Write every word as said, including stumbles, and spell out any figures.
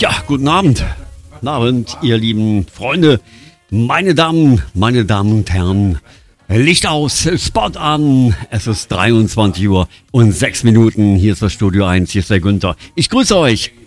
Ja, guten Abend. Guten Abend, ihr lieben Freunde, meine Damen, meine Damen und Herren. Licht aus, Spot an. Es ist dreiundzwanzig Uhr und sechs Minuten. Hier ist das Studio eins, hier ist der Günther. Ich grüße euch